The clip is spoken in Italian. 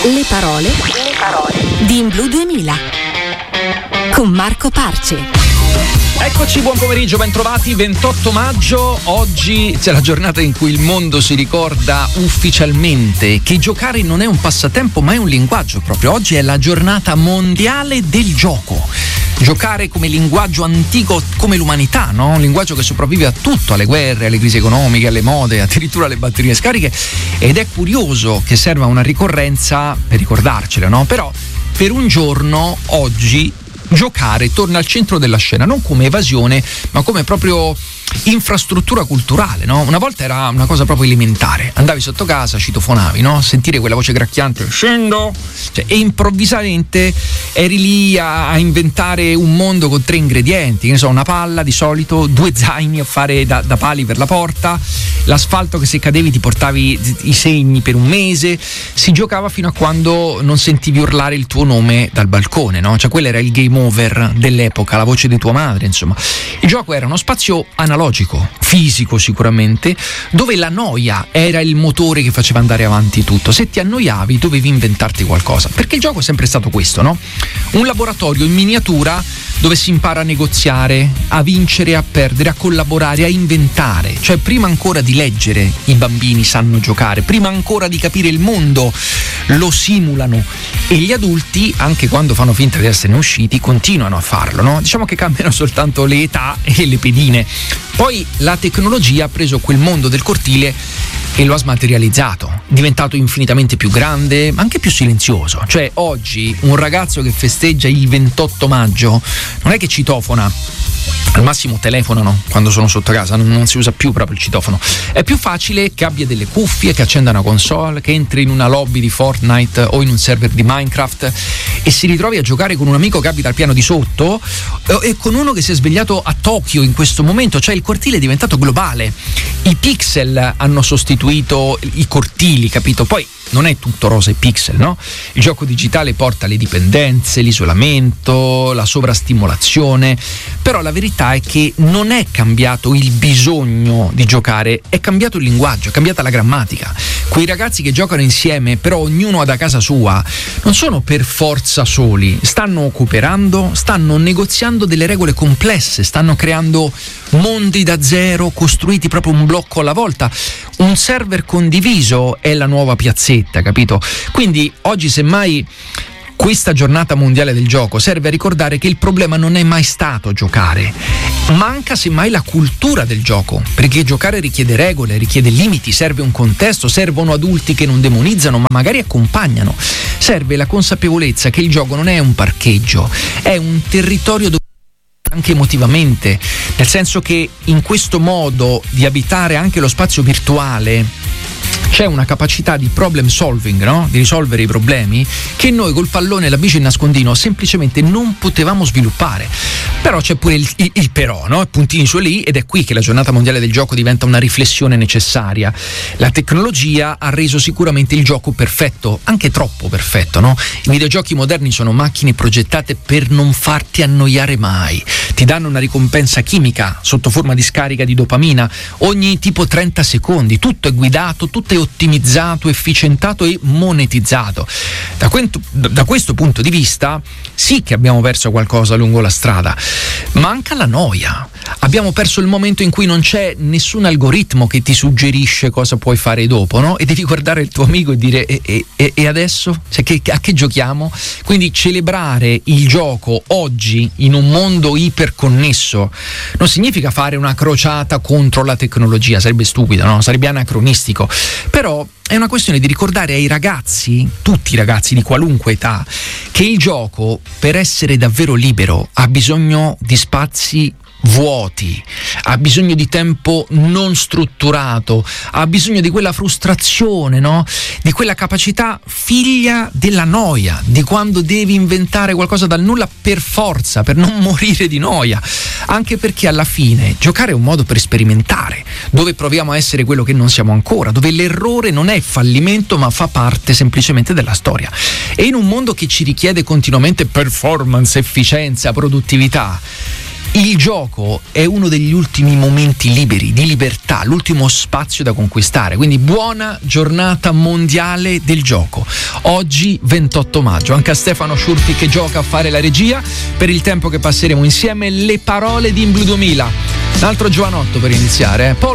Le parole di In Blu 2000 con Marco Parce. Eccoci, buon pomeriggio, bentrovati. 28 maggio, oggi c'è la giornata in cui il mondo si ricorda ufficialmente che giocare non è un passatempo ma è un linguaggio proprio. Oggi è la giornata mondiale del gioco. Giocare come linguaggio antico, come l'umanità, no? Un linguaggio che sopravvive a tutto, alle guerre, alle crisi economiche, alle mode, addirittura alle batterie scariche, ed è curioso che serva una ricorrenza per ricordarcelo, no? Però per un giorno oggi giocare torna al centro della scena, non come evasione ma come proprio infrastruttura culturale, no? Una volta era una cosa proprio elementare, andavi sotto casa, citofonavi, no? Sentire quella voce gracchiante, scendo, cioè, e improvvisamente eri lì a inventare un mondo con 3 ingredienti, che ne so, una palla di solito, 2 zaini a fare da pali per la porta, l'asfalto che se cadevi ti portavi i segni per un mese, si giocava fino a quando non sentivi urlare il tuo nome dal balcone, no? Cioè quello era il game over dell'epoca, la voce di tua madre, insomma. Il gioco era uno spazio analogico, fisico sicuramente, dove la noia era il motore che faceva andare avanti tutto. Se ti annoiavi dovevi inventarti qualcosa, perché il gioco è sempre stato questo, no? Un laboratorio in miniatura dove si impara a negoziare, a vincere, a perdere, a collaborare, a inventare. Cioè prima ancora di leggere i bambini sanno giocare, prima ancora di capire il mondo lo simulano, e gli adulti, anche quando fanno finta di esserne usciti, continuano a farlo, no? Diciamo che cambiano soltanto le età e le pedine. Poi la tecnologia ha preso quel mondo del cortile e lo ha smaterializzato, diventato infinitamente più grande, ma anche più silenzioso. Cioè oggi un ragazzo che festeggia il 28 maggio non è che citofona, al massimo telefonano quando sono sotto casa, non si usa più proprio il citofono. È più facile che abbia delle cuffie, che accenda una console, che entri in una lobby di Fortnite o in un server di Minecraft e si ritrovi a giocare con un amico che abita al piano di sotto e con uno che si è svegliato a Tokyo in questo momento. Cioè il cortile è diventato globale, i pixel hanno sostituito i cortili, capito? Poi non è tutto rosa e pixel, no? Il gioco digitale porta le dipendenze, l'isolamento, la sovrastimolazione, però la verità è che non è cambiato il bisogno di giocare, è cambiato il linguaggio, è cambiata la grammatica. Quei ragazzi che giocano insieme, però ognuno ha da casa sua, non sono per forza soli, stanno cooperando, stanno negoziando delle regole complesse, stanno creando mondi da zero, costruiti proprio un blocco alla volta. Un server condiviso è la nuova piazzetta, capito? Quindi oggi semmai questa giornata mondiale del gioco serve a ricordare che il problema non è mai stato giocare, manca semmai la cultura del gioco, perché giocare richiede regole, richiede limiti, serve un contesto, servono adulti che non demonizzano ma magari accompagnano, serve la consapevolezza che il gioco non è un parcheggio, è un territorio dove anche emotivamente, nel senso che in questo modo di abitare anche lo spazio virtuale c'è una capacità di problem solving, no? Di risolvere i problemi che noi col pallone e la bici in nascondino semplicemente non potevamo sviluppare. Però c'è pure il però, no? Puntini su lì, ed è qui che la giornata mondiale del gioco diventa una riflessione necessaria. La tecnologia ha reso sicuramente il gioco perfetto, anche troppo perfetto, no? I videogiochi moderni sono macchine progettate per non farti annoiare mai. Ti danno una ricompensa chimica sotto forma di scarica di dopamina ogni tipo 30 secondi, tutto è guidato, tutto è ottimizzato, efficientato e monetizzato. Da questo punto di vista sì che abbiamo perso qualcosa lungo la strada. Manca la noia. Abbiamo perso il momento in cui non c'è nessun algoritmo che ti suggerisce cosa puoi fare dopo, no? E devi guardare il tuo amico e dire e adesso? Cioè, a che giochiamo? Quindi celebrare il gioco oggi in un mondo iperconnesso non significa fare una crociata contro la tecnologia, sarebbe stupido, no? Sarebbe anacronistico. Però è una questione di ricordare ai ragazzi, tutti i ragazzi di qualunque età, che il gioco, per essere davvero libero, ha bisogno di spazi vuoti, ha bisogno di tempo non strutturato, ha bisogno di quella frustrazione, no? Di quella capacità figlia della noia, di quando devi inventare qualcosa dal nulla per forza, per non morire di noia, anche perché alla fine giocare è un modo per sperimentare, dove proviamo a essere quello che non siamo ancora, dove l'errore non è fallimento ma fa parte semplicemente della storia. E in un mondo che ci richiede continuamente performance, efficienza, produttività, il gioco è uno degli ultimi momenti liberi, di libertà, l'ultimo spazio da conquistare. Quindi buona giornata mondiale del gioco. oggi 28 maggio. Anche a Stefano Sciurti che gioca a fare la regia per il tempo che passeremo insieme. Le parole di In Blu 2000. Un altro giovanotto per iniziare, Paul